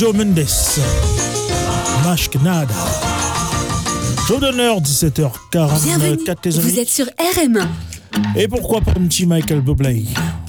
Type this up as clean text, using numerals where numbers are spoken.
Joe Mendes, Mashknada. Show d'honneur, 17h44. Bienvenue, vous êtes sur RM1. Et pourquoi pas un petit Michael Bublé?